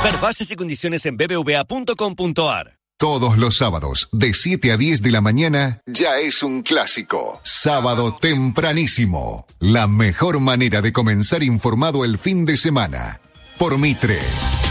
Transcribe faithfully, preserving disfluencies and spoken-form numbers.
Ver bases y condiciones en b b v a punto com punto a r. Todos los sábados, de siete a diez de la mañana, ya es un clásico. Sábado tempranísimo. La mejor manera de comenzar informado el fin de semana. Por Mitre.